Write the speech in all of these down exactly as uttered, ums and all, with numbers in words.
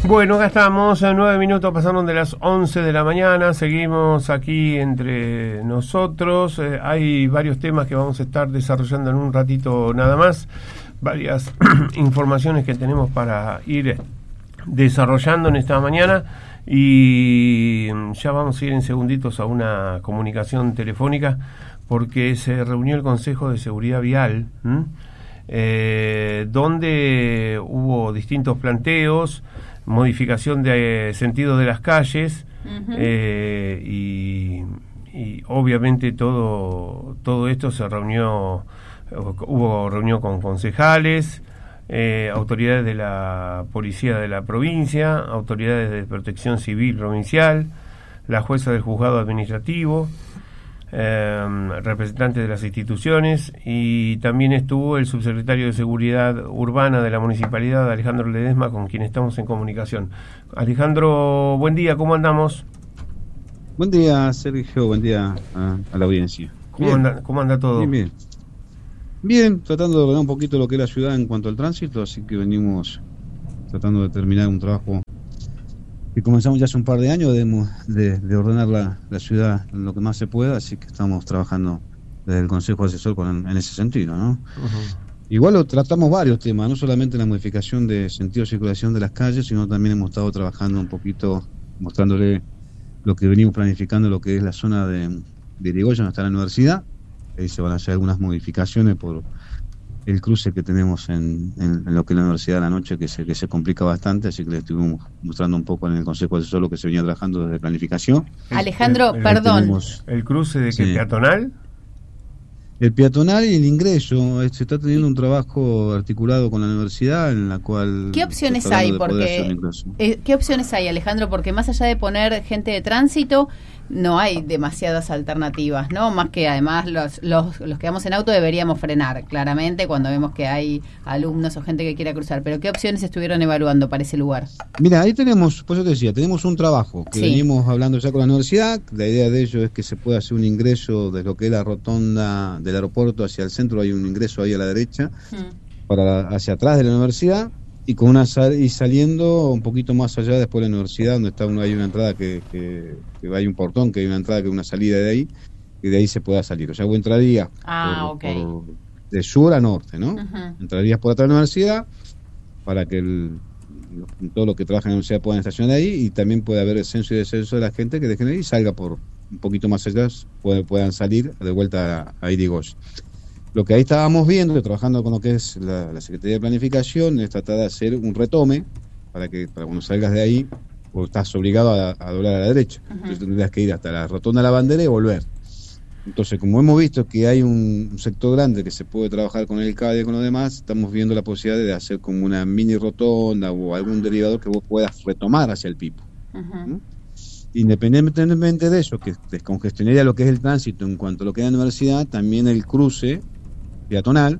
Bueno, acá estamos, nueve minutos pasaron de las once de la mañana, seguimos aquí entre nosotros, eh, hay varios temas que vamos a estar desarrollando en un ratito nada más, varias informaciones que tenemos para ir desarrollando en esta mañana y ya vamos a ir en segunditos a una comunicación telefónica porque se reunió el Consejo de Seguridad Vial, eh, donde hubo distintos planteos, modificación de eh, sentido de las calles, uh-huh. eh, y, y obviamente todo todo esto se reunió, hubo reunión con concejales, eh, autoridades de la policía de la provincia, autoridades de protección civil provincial, la jueza del juzgado administrativo, eh, representantes de las instituciones, y también estuvo el subsecretario de Seguridad Urbana de la Municipalidad, Alejandro Ledesma, con quien estamos en comunicación. Alejandro, buen día, ¿cómo andamos? Buen día, Sergio, buen día a, a la audiencia. ¿Cómo anda, ¿Cómo anda todo? Bien, bien. Bien, tratando de ordenar un poquito lo que es la ciudad en cuanto al tránsito, así que venimos tratando de terminar un trabajo y comenzamos ya hace un par de años de, de, de ordenar la, la ciudad en lo que más se pueda, así que estamos trabajando desde el Consejo Asesor con, en ese sentido, ¿no? Uh-huh. Igual lo tratamos varios temas, no solamente la modificación de sentido de circulación de las calles, sino también hemos estado trabajando un poquito, mostrándole lo que venimos planificando, lo que es la zona de, de Irigoyen, donde está la universidad. Ahí se van a hacer algunas modificaciones por el cruce que tenemos en, en, en lo que es la universidad a la noche, que se, que se complica bastante, así que le estuvimos mostrando un poco en el Consejo Asesor lo que se venía trabajando desde planificación. Alejandro, el, el, perdón. Tenemos, ¿el cruce de qué, sí. peatonal? El peatonal y el ingreso. Se está teniendo un trabajo articulado con la universidad en la cual... ¿Qué opciones hay? Porque eh, ¿Qué opciones hay, Alejandro? Porque más allá de poner gente de tránsito, no hay demasiadas alternativas, ¿no? Más que además los, los, los que vamos en auto deberíamos frenar, claramente, cuando vemos que hay alumnos o gente que quiera cruzar. Pero ¿qué opciones estuvieron evaluando para ese lugar? Mira, ahí tenemos, pues yo te decía, tenemos un trabajo que sí. venimos hablando ya con la universidad. La idea de ello es que se pueda hacer un ingreso desde lo que es la rotonda del aeropuerto hacia el centro, hay un ingreso ahí a la derecha, mm. para hacia atrás de la universidad, y con una sal, y saliendo un poquito más allá después de la universidad, donde está una, hay una entrada que, que, que hay un portón, que hay una entrada que una salida de ahí, y de ahí se pueda salir. O sea, vos entrarías ah, por, okay. por, de sur a norte, ¿no? Uh-huh. Entrarías por atrás de la universidad para que el, todo lo que trabaja en la universidad puedan estacionar ahí, y también puede haber ascenso y descenso de la gente que dejen ahí y salga por un poquito más allá, puede, puedan salir de vuelta a, a Irigoyen. Lo que ahí estábamos viendo, trabajando con lo que es la, la Secretaría de Planificación, es tratar de hacer un retome para que para cuando salgas de ahí, o estás obligado a, a doblar a la derecha. Uh-huh. Entonces tendrías que ir hasta la rotonda de la bandera y volver. Entonces, como hemos visto que hay un, un sector grande que se puede trabajar con el C A D y con lo demás, estamos viendo la posibilidad de hacer como una mini rotonda o algún derivador que vos puedas retomar hacia el Pipo. Uh-huh. ¿Mm? Independientemente de eso, que descongestionaría lo que es el tránsito en cuanto a lo que es la universidad, también el cruce peatonal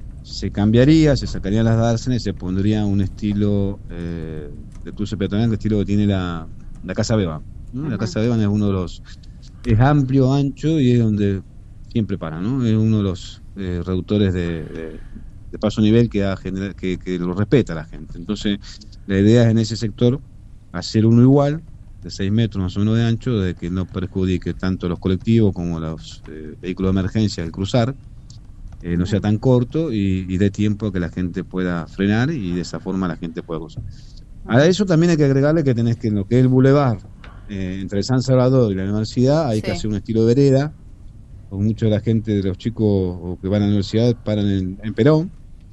se cambiaría, se sacarían las dársenas y se pondría un estilo eh, de cruce peatonal, el estilo que tiene la, la Casa Beban, ¿no? Uh-huh. La Casa Beban es uno de los, es amplio, ancho, y es donde siempre para, ¿no? Es uno de los eh, reductores de, de, de paso a nivel que, ha generado, que, que lo respeta la gente. Entonces la idea es en ese sector hacer uno igual, de seis metros más o menos de ancho, de que no perjudique tanto los colectivos como los eh, vehículos de emergencia al cruzar, eh, no sea tan corto y, y dé tiempo a que la gente pueda frenar y de esa forma la gente pueda cruzar. A eso también hay que agregarle que tenés que en lo que es el bulevar, eh, entre San Salvador y la universidad, hay sí. que hacer un estilo de vereda, porque mucha de la gente, de los chicos o que van a la universidad, paran en, en Perón,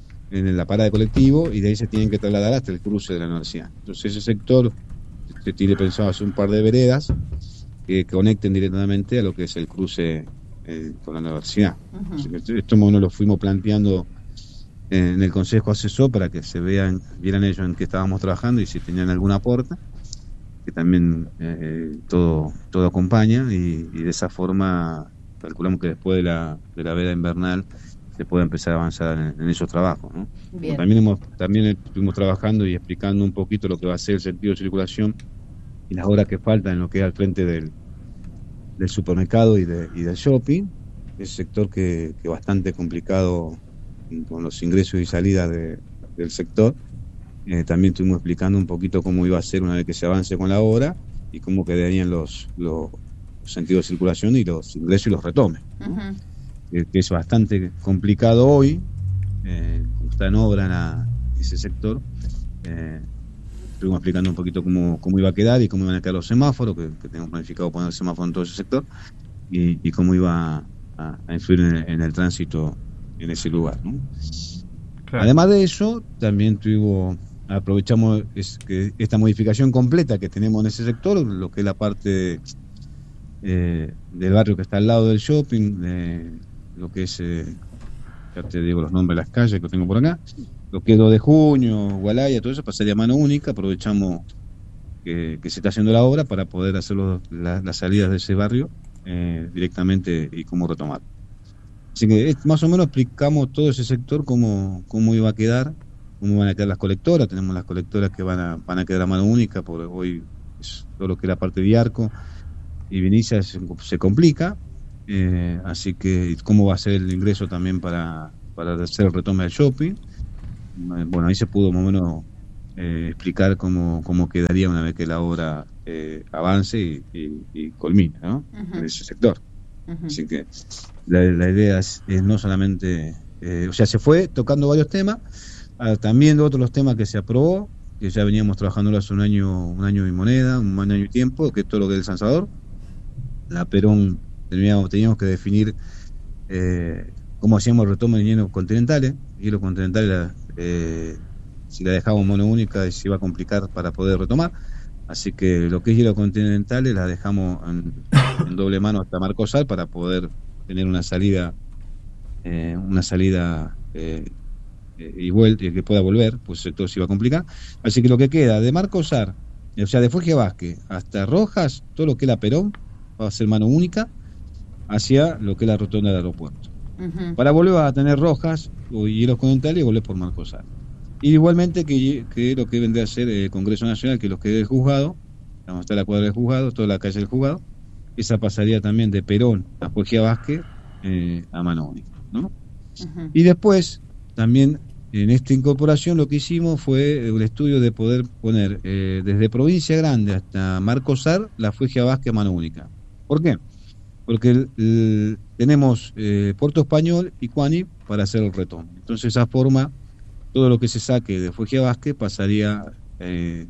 en la parada de colectivo, y de ahí se tienen que trasladar hasta el cruce de la universidad. Entonces ese sector se tiene pensado hacer un par de veredas que conecten directamente a lo que es el cruce eh, con la universidad. Uh-huh. Esto no lo fuimos planteando en el Consejo Asesor para que se vean, vieran ellos en qué estábamos trabajando y si tenían alguna aporte, que también eh, todo todo acompaña, y, y de esa forma calculamos que después de la, de la veda invernal se puede empezar a avanzar en, en esos trabajos, ¿no? También hemos también estuvimos trabajando y explicando un poquito lo que va a ser el sentido de circulación y las horas que faltan en lo que es al frente del, del supermercado y, de, y del shopping, ese sector que es bastante complicado con los ingresos y salidas de, del sector, Eh, también estuvimos explicando un poquito cómo iba a ser una vez que se avance con la obra y cómo quedarían los, los sentidos de circulación y los ingresos y los retomes. Uh-huh. eh, que es bastante complicado hoy, eh, como está en obra en la, ese sector. Eh, estuvimos explicando un poquito cómo, cómo iba a quedar y cómo iban a quedar los semáforos, que, que tenemos planificado poner semáforos en todo ese sector, y, y cómo iba a, a influir en el, en el tránsito en ese lugar, ¿no? Claro. Además de eso, también tuvimos, aprovechamos es, que esta modificación completa que tenemos en ese sector, lo que es la parte eh, del barrio que está al lado del shopping, eh, lo que es, eh, ya te digo los nombres de las calles que tengo por acá, lo que es dos de junio, Gualaya, todo eso pasaría a mano única. Aprovechamos que, que se está haciendo la obra para poder hacer los, la, las salidas de ese barrio eh, directamente y cómo retomar. Así que es, más o menos explicamos todo ese sector, cómo, cómo iba a quedar, cómo van a quedar las colectoras. Tenemos las colectoras que van a, van a quedar a mano única, porque hoy es todo lo que es la parte de Arco y Vinicia se, se complica, eh, así que cómo va a ser el ingreso también para, para hacer el retome del shopping. Bueno, ahí se pudo más o menos eh, explicar cómo, cómo quedaría una vez que la obra eh, avance y, y, y culmine, ¿no? Uh-huh. En ese sector. Uh-huh. Así que la, la idea es, es no solamente, eh, o sea, se fue tocando varios temas, ah, también otros los temas que se aprobó, que ya veníamos trabajando hace un año, un año y moneda, un año y tiempo, que es todo lo que es el San Salvador. La Perón teníamos, teníamos que definir eh, cómo hacíamos el retome de hielos continentales. Hielos continentales, la, eh, si la dejábamos mono única, se iba a complicar para poder retomar. Así que lo que es hielos continentales la dejamos en, en doble mano hasta Marcosal para poder tener una salida, eh, una salida eh, eh, y vuelta, y que pueda volver, pues el sector se iba a complicar. Así que lo que queda de Marcosar, o sea, de Fuege Vázquez hasta Rojas, todo lo que es la Perón va a ser mano única hacia lo que es la rotonda del aeropuerto. Uh-huh. Para volver a tener Rojas o hielos continentales y volver por Marcosar. Y igualmente que, que lo que vendría a ser el Congreso Nacional, que los que es el juzgado, vamos a estar la cuadra del juzgado, toda la calle del juzgado, esa pasaría también de Perón a Fuege Vázquez eh, a mano única, ¿no? Uh-huh. Y después, también en esta incorporación lo que hicimos fue el estudio de poder poner eh, desde Provincia Grande hasta Marcosar la Fuege Vázquez a mano única. ¿Por qué? Porque el, el, tenemos eh, Puerto Español y Cuani para hacer el retome. Entonces, de esa forma, todo lo que se saque de Fuege Vázquez pasaría eh,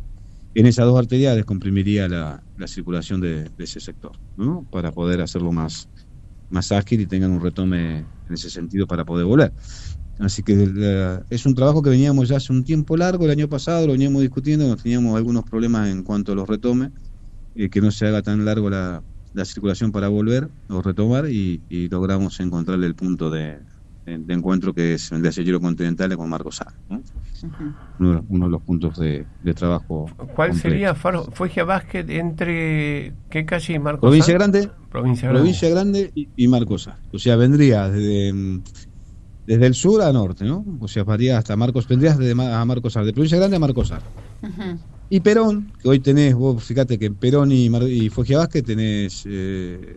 en esas dos arterias, descomprimiría la, la circulación de, de ese sector, ¿no? Para poder hacerlo más, más ágil y tengan un retome en ese sentido para poder volver. Así que la, es un trabajo que veníamos ya hace un tiempo largo, el año pasado lo veníamos discutiendo, nos teníamos algunos problemas en cuanto a los retomes, eh, que no se haga tan largo la, la circulación para volver o retomar, y, y logramos encontrarle el punto de, de, de encuentro que es el de Hielos Continentales con Marcosar, ¿no? Uh-huh. uno, uno de los puntos de, de trabajo. ¿Cuál completo sería Fuege Vázquez entre qué calle y Marcosar? Provincia Grande, Provincia Grande, Provincia Grande y, y Marcosar. O sea, vendría desde... desde el sur a norte, ¿no? O sea, pasaría hasta Marcos, vendrías de a Marcosar, de Provincia Grande a Marcosar. Uh-huh. Y Perón, que hoy tenés, vos fíjate que en Perón y, Mar- y Fuege Vázquez tenés eh,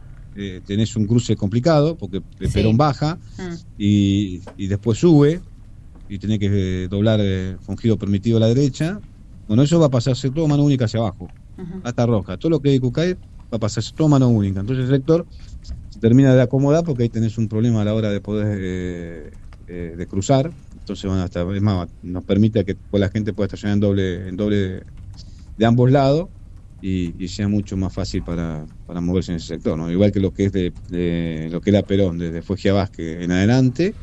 eh, tenés un cruce complicado, porque sí. Perón baja uh-huh. y, y después sube, y tenés que eh, doblar eh, con giro permitido a la derecha. Bueno, eso va a pasarse todo mano única hacia abajo, uh-huh. hasta Roja. Todo lo que hay Cucay va a pasarse todo mano única. Entonces el sector termina de acomodar porque ahí tenés un problema a la hora de poder eh, eh, de cruzar. Entonces bueno, hasta es más, nos permite que pues, la gente pueda estacionar en doble en doble de ambos lados y, y sea mucho más fácil para, para moverse en ese sector, ¿no? Igual que lo que es de, de lo que era Perón desde Fuege Vázquez en adelante,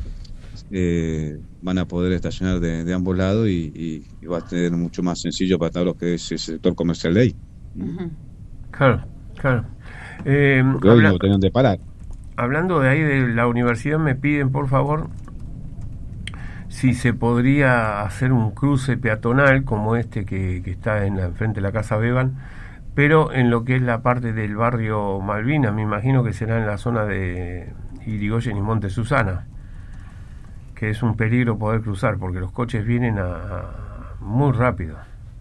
eh, van a poder estacionar de, de ambos lados y, y, y va a tener mucho más sencillo para todo lo que es el sector comercial de ahí. Uh-huh. Claro, claro. Eh, Porque hoy habla- no tenían de parar. Hablando de ahí de la universidad, me piden por favor si se podría hacer un cruce peatonal como este que, que está en la enfrente de la Casa Beban, pero en lo que es la parte del barrio Malvinas, me imagino que será en la zona de Irigoyen y Monte Susana, que es un peligro poder cruzar porque los coches vienen a, a muy rápido.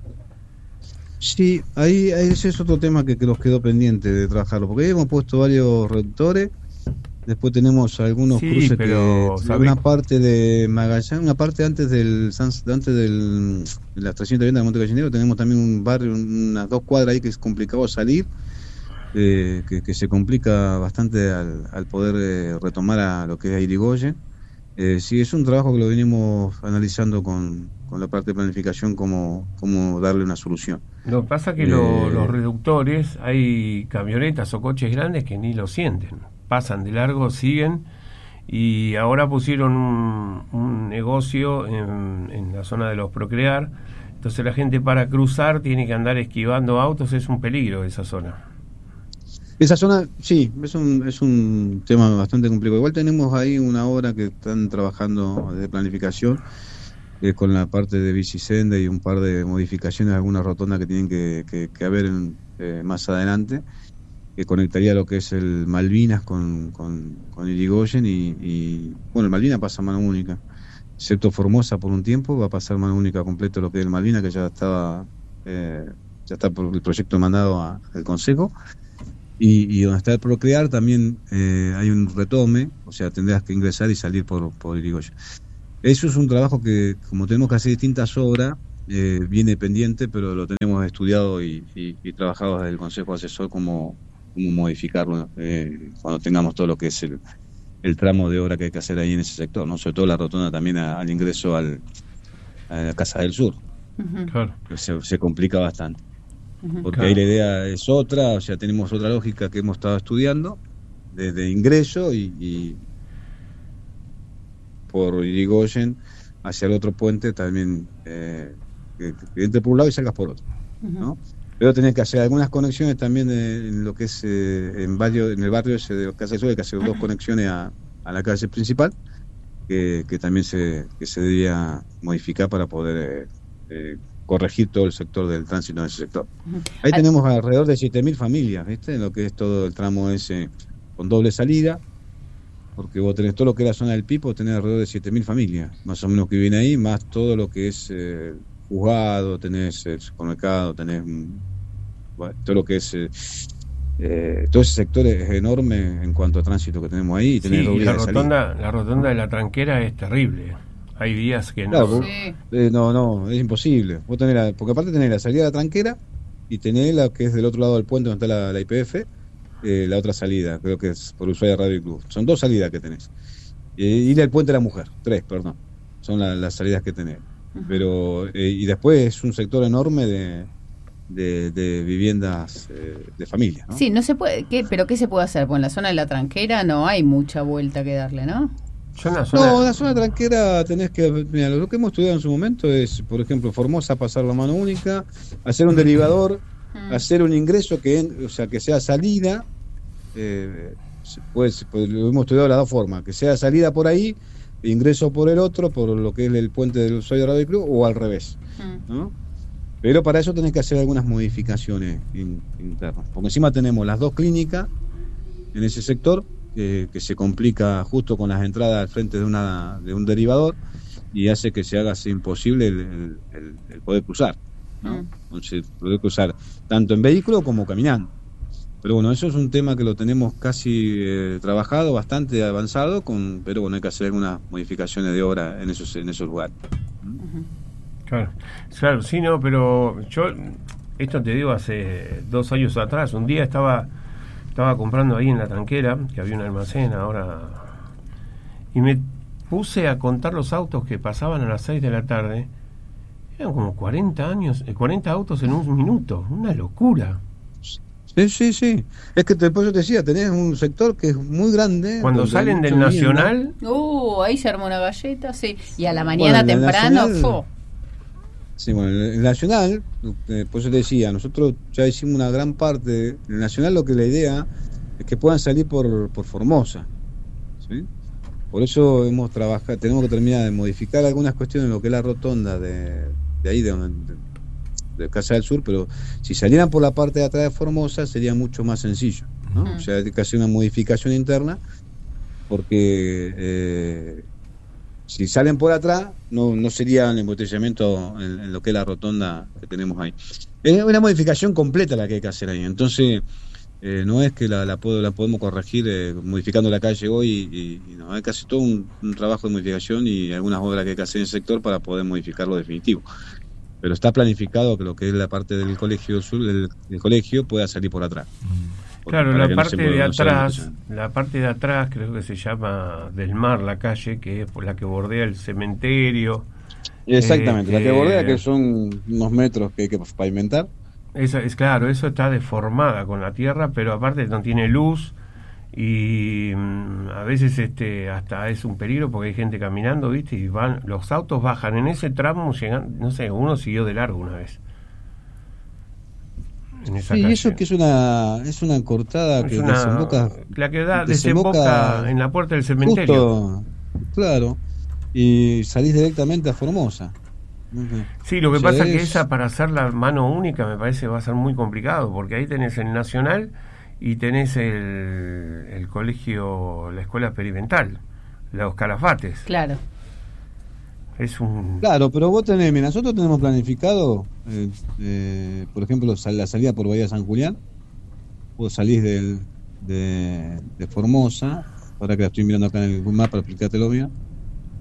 Sí, ahí, ahí ese es otro tema que, que nos quedó pendiente de trabajarlo, porque ahí hemos puesto varios reductores Después tenemos algunos sí, cruces pero, que una parte de Magallanes, una parte antes del antes del de la estación de vivienda de Monte Gallinero, tenemos también un barrio, unas dos cuadras ahí que es complicado salir, eh, que, que se complica bastante al, al poder eh, retomar a lo que es Irigoyen. Eh, sí, es un trabajo que lo venimos analizando con, con la parte de planificación, cómo, cómo darle una solución. Lo que pasa es que eh, lo, los reductores, hay camionetas o coches grandes que ni lo sienten, pasan de largo, siguen, y ahora pusieron un, un negocio en, en la zona de los Procrear, entonces la gente para cruzar tiene que andar esquivando autos, es un peligro esa zona. Esa zona, sí, es un, es un tema bastante complicado. Igual tenemos ahí una obra que están trabajando de planificación, eh, con la parte de bicisenda y un par de modificaciones, algunas rotondas que tienen que, que, que haber en, eh, más adelante, que conectaría lo que es el Malvinas con, con, con Irigoyen y, y, bueno, el Malvinas pasa a mano única, excepto Formosa por un tiempo, va a pasar mano única completo lo que es el Malvinas, que ya estaba, eh, ya está por el proyecto mandado a, al Consejo. Y, y donde está el Procrear también eh, hay un retome, o sea, tendrás que ingresar y salir por, por Irigoyen. Eso es un trabajo que, como tenemos que hacer distintas obras, eh, viene pendiente, pero lo tenemos estudiado y, y, y trabajado desde el Consejo Asesor cómo, cómo modificarlo eh, cuando tengamos todo lo que es el, el tramo de obra que hay que hacer ahí en ese sector, ¿no? Sobre todo la rotonda también a, al ingreso al, a la Casa del Sur. Uh-huh. Claro. Se, se complica bastante. Porque claro, ahí la idea es otra, o sea, tenemos otra lógica que hemos estado estudiando desde ingreso y, y por Irigoyen hacia el otro puente también, eh, que, que entre por un lado y salgas por otro, uh-huh, ¿no? Pero tenés que hacer algunas conexiones también en lo que es eh, en, barrio, en el barrio ese de Casa del Sur, hay que hacer dos conexiones a, a la calle principal, que, que también se, que se debería modificar para poder eh, eh, corregir todo el sector del tránsito en ese sector. Ahí tenemos alrededor de siete mil familias, ¿viste? En lo que es todo el tramo ese con doble salida, porque vos tenés todo lo que es la zona del Pipo, tenés alrededor de siete mil familias, más o menos, que viene ahí, más todo lo que es eh, juzgado, tenés el supermercado, tenés bueno, todo lo que es eh, eh, todo ese sector es enorme en cuanto a tránsito que tenemos ahí. Y tenés sí, y la rotonda, la rotonda de la Tranquera es terrible. Hay días que no. Claro, sí. eh, no, no, es imposible. Vos tenés la, porque aparte tenés la salida de la Tranquera y tenés la que es del otro lado del puente donde está la, la I P F, eh, la otra salida, creo que es por Ushuaia Radio y Club. Son dos salidas que tenés. Eh, y el puente de la mujer, tres, perdón. Son la, las salidas que tenés. Uh-huh. Pero eh, y después es un sector enorme de, de, de viviendas eh, de familia, ¿no? Sí, no se puede. ¿qué, pero qué se puede hacer? Pues en la zona de la Tranquera no hay mucha vuelta que darle, ¿no? Zona, zona... No, la zona tranquera tenés que... Mira, lo que hemos estudiado en su momento es, por ejemplo, Formosa, pasar la mano única, hacer un derivador, mm. hacer un ingreso que, en, o sea, que sea salida, eh, pues, pues lo hemos estudiado de las dos formas, que sea salida por ahí, ingreso por el otro, por lo que es el puente del Ushuaia Radio Club, o al revés, mm. ¿no? Pero para eso tenés que hacer algunas modificaciones in, internas, porque encima tenemos las dos clínicas en ese sector, Eh, que se complica justo con las entradas al frente de una de un derivador y hace que se haga imposible el, el, el, el poder cruzar, ¿no? Entonces, poder cruzar tanto en vehículo como caminando. Pero bueno, eso es un tema que lo tenemos casi eh, trabajado, bastante avanzado, con pero bueno, hay que hacer algunas modificaciones de obra en esos en esos lugares. Uh-huh. Claro, claro, sí, no, pero yo esto te digo hace dos años atrás, un día estaba Estaba comprando ahí en la Tranquera, que había un almacén ahora, y me puse a contar los autos que pasaban a las seis de la tarde. Eran como cuarenta años, cuarenta autos en un minuto, una locura. Sí, sí, sí. Es que después yo te decía, tenés un sector que es muy grande. Cuando salen del Nacional... Uh, ahí se armó una galleta, sí. Y a la mañana bueno, temprano... Nacional, sí, bueno, el Nacional, eh, por eso te decía, nosotros ya hicimos una gran parte. El Nacional, lo que la idea es que puedan salir por, por Formosa, ¿sí? Por eso hemos trabajado, tenemos que terminar de modificar algunas cuestiones en lo que es la rotonda de, de ahí, de, de, de Casa del Sur, pero si salieran por la parte de atrás de Formosa sería mucho más sencillo, ¿no? Uh-huh. O sea, hay que hacer una modificación interna, porque... Eh, si salen por atrás, no, no sería el embotellamiento en, en lo que es la rotonda que tenemos ahí. Es una modificación completa la que hay que hacer ahí. Entonces, Eh, no es que la, la, puedo, la podemos corregir eh, modificando la calle hoy, y, y no, hay casi todo un, un trabajo de modificación y algunas obras que hay que hacer en el sector para poder modificarlo definitivo. Pero está planificado que lo que es la parte del colegio sur, el, el colegio pueda salir por atrás. Claro, la parte no de atrás, la parte de atrás creo que se llama Del Mar, la calle, que es por la que bordea el cementerio. Exactamente, eh, la que bordea, que son unos metros que hay que pavimentar. Eso es claro, eso está deformada con la tierra, pero aparte no tiene luz y mmm, a veces este hasta es un peligro porque hay gente caminando, ¿viste? Y van, los autos bajan en ese tramo, llegan, no sé, uno siguió de largo una vez. En esa sí, calle. Eso que es una es una cortada es que una, desemboca, la que da desemboca, desemboca en la puerta del cementerio. Justo, claro, y salís directamente a Formosa. Sí, lo que o sea, pasa es que esa para hacer la mano única me parece va a ser muy complicado, porque ahí tenés el Nacional y tenés el, el colegio, la escuela experimental, los Calafates. Claro. Es un... Claro, pero vos tenés, mira, nosotros tenemos planificado, eh, eh, por ejemplo, la salida por Bahía San Julián. Vos salís del, de, de Formosa, ahora que la estoy mirando acá en el mapa para explicártelo bien.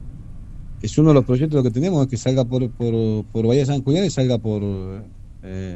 Es uno de los proyectos que tenemos, es que salga por, por, por Bahía San Julián y salga por eh,